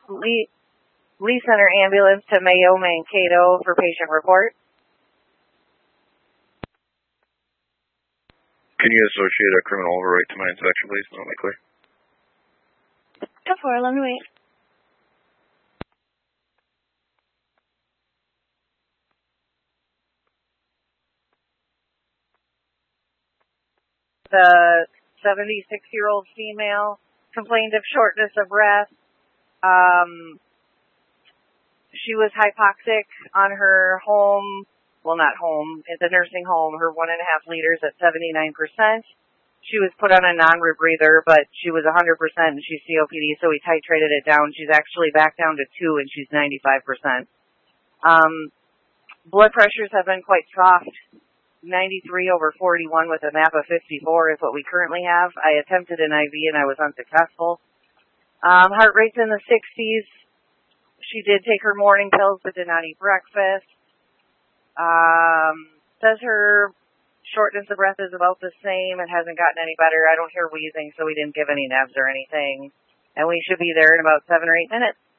Lee Center ambulance to Mayo Mankato for patient report. Can you associate a criminal overwrite to my inspection, please? Not likely. 10-4, 11 wait. The 76-year-old female complained of shortness of breath. She was hypoxic on her home, well, not home, at the nursing home, her 1.5 liters at 79%. She was put on a non-rebreather, but she was 100% and she's COPD, so we titrated it down. She's actually back down to 2 and she's 95%. Blood pressures have been quite soft. 93/41 with a MAP of 54 is what we currently have. I attempted an IV and I was unsuccessful. Heart rate's in the 60s. She did take her morning pills but did not eat breakfast. Says her shortness of breath is about the same. It hasn't gotten any better. I don't hear wheezing, so we didn't give any nebs or anything. And we should be there in about 7 or 8 minutes.